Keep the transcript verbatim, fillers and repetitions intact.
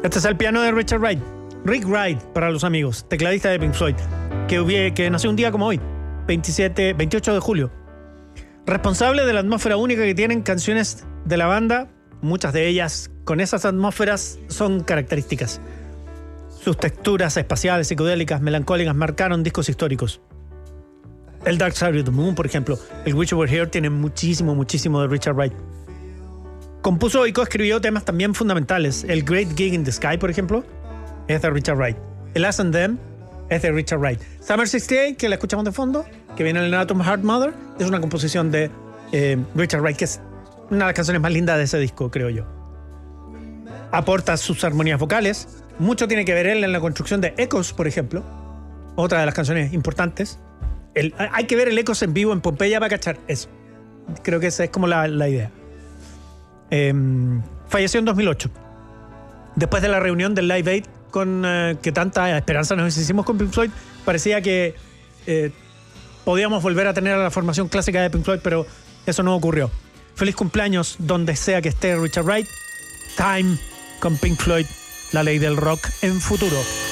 Este es el piano de Richard Wright. Rick Wright, para los amigos, tecladista de Pink Floyd, que, hubiera, que nació un día como hoy, veintisiete, veintiocho de julio. Responsable de la atmósfera única que tienen canciones de la banda, muchas de ellas con esas atmósferas son características. Sus texturas espaciales, psicodélicas, melancólicas marcaron discos históricos. El Dark Side of the Moon, por ejemplo, el Wish You Were Here, tiene muchísimo, muchísimo de Richard Wright. Compuso y coescribió temas también fundamentales. El Great Gig in the Sky, por ejemplo, es de Richard Wright. El Us and Them es de Richard Wright. Summer sesenta y ocho, que la escuchamos de fondo, que viene en el Atom Heart Mother, es una composición de eh, Richard Wright, que es una de las canciones más lindas de ese disco, creo yo. Aporta sus armonías vocales. Mucho tiene que ver él en la construcción de Echoes, por ejemplo, otra de las canciones importantes. El, hay que ver el Echoes en vivo en Pompeya para cachar eso. Creo que esa es como la, la idea. Eh, falleció en dos mil ocho. Después de la reunión del Live Aid con eh, que tanta esperanza nos hicimos con Pink Floyd, parecía que eh, podíamos volver a tener a la formación clásica de Pink Floyd, pero eso no ocurrió. Feliz cumpleaños donde sea que esté Richard Wright. Time con Pink Floyd, la ley del rock en futuro.